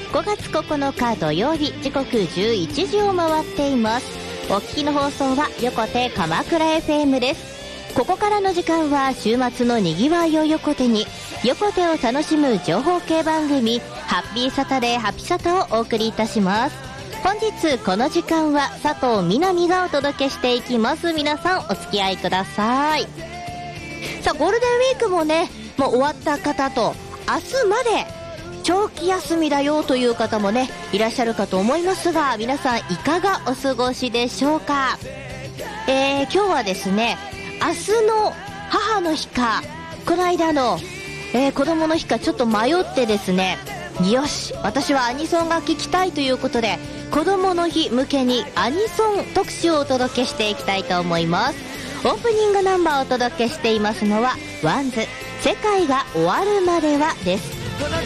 5月9日土曜日、時刻11時を回っています。お聞きの放送は横手鎌倉 FM です。ここからの時間は週末のにぎわいを横手に、横手を楽しむ情報系番組ハッピーサタデーハピサタをお送りいたします。本日この時間は佐藤みなみがお届けしていきます。皆さんお付き合いください。さあ、ゴールデンウィークもね、もう終わった方と、明日まで長期休みだよという方もね、いらっしゃるかと思いますが、皆さんいかがお過ごしでしょうか。今日はですね、明日の母の日かこの間の、子供の日かちょっと迷ってですね、よし、私はアニソンが聴きたいということで、子供の日向けにアニソン特集をお届けしていきたいと思います。オープニングナンバーをお届けしていますのはワンズ、世界が終わるまではです。